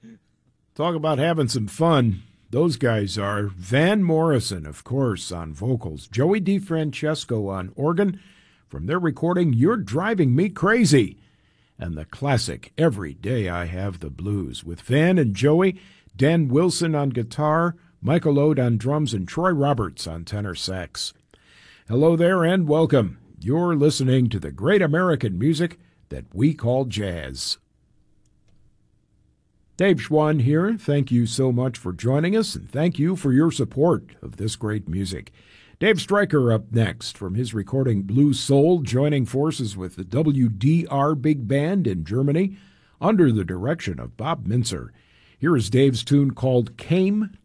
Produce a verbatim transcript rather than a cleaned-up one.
Talk about having some fun. Those guys are Van Morrison, of course, on vocals, Joey DeFrancesco on organ, from their recording You're Driving Me Crazy, and the classic Every Day I Have the Blues, with Van and Joey, Dan Wilson on guitar, Michael Ode on drums, and Troy Roberts on tenor sax. Hello there and welcome. You're listening to the great American music that we call jazz. Dave Schwann here. Thank you so much for joining us, and thank you for your support of this great music. Dave Stryker up next from his recording Blue Soul, joining forces with the W D R Big Band in Germany under the direction of Bob Mintzer. Here is Dave's tune called Came